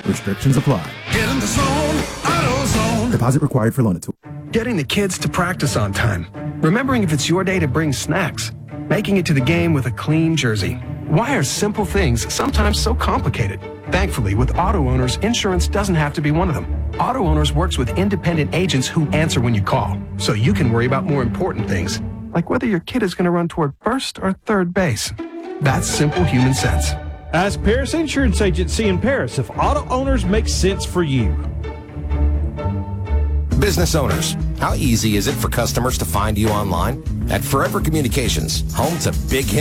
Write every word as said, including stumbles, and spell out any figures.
Restrictions apply. Get in the zone, AutoZone. Deposit required for loan tool. Getting the kids to practice on time. Remembering if it's your day to bring snacks. Making it to the game with a clean jersey. Why are simple things sometimes so complicated? Thankfully, with Auto Owners, insurance doesn't have to be one of them. Auto Owners works with independent agents who answer when you call, so you can worry about more important things, like whether your kid is going to run toward first or third base. That's simple human sense. Ask Paris Insurance Agency in Paris if Auto Owners makes sense for you. Business owners, how easy is it for customers to find you online? At Forever Communications, home to Big Hit